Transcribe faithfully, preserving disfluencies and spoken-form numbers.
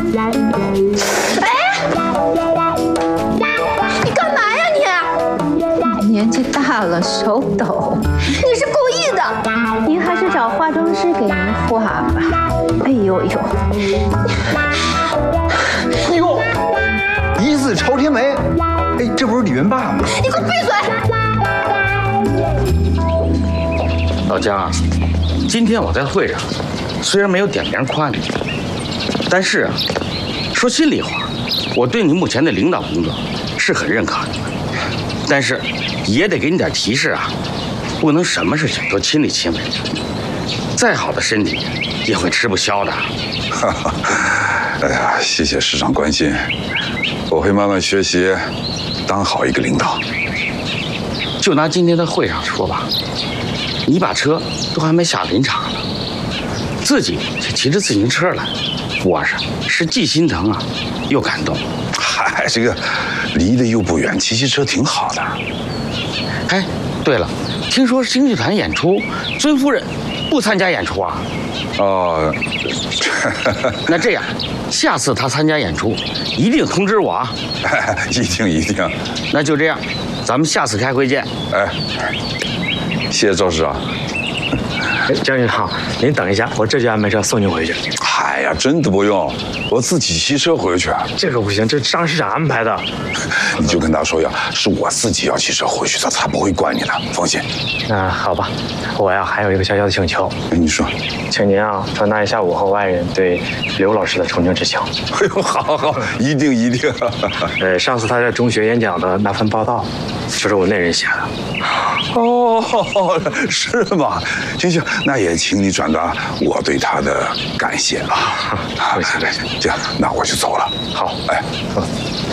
你干嘛呀你？ 年纪大了，手抖。 你是故意的。 您还是找化妆师给您画吧。哎呦呦！ 哎呦，一字朝天眉，哎，这不是李元霸吗？ 你给我闭嘴！ 老姜啊，今天我在会上虽然没有点名夸你，但是啊，说心里话，我对你目前的领导工作是很认可的，但是也得给你点提示啊，不能什么事情都亲力亲为的，再好的身体也会吃不消的。 哎呀，谢谢市长关心，我会慢慢学习，当好一个领导。 就拿今天的会上说吧，你把车都还没下林场呢，自己就骑着自行车来，我是是既心疼啊，又感动。 嗨，这个离得又不远，骑骑车挺好的。 哎，对了，听说京剧团演出，尊夫人不参加演出啊？ 哦， 那这样，下次他参加演出，一定通知我啊！ 一定一定。 那就这样，咱们下次开会见。 哎，谢谢赵市长。 将军好，您等一下，我这就安排车送您回去。 哎呀，真的不用，我自己骑车回去。 这个不行，这张市长安排的。 你就跟他说呀，是我自己要骑车回去，他才不会怪你的，放心。 那好吧，我呀还有一个小小的请求。 哎，你说， 请您啊传达一下我和外人对刘老师的崇敬之情。 哎呦，好好好，一定一定。 呃，上次他在中学演讲的那份报道，就是我那人写的。 哦，是吗？行行，那也请你转达我对他的感谢啊。 不行不行， 这样，那我就走了。 好， 哎。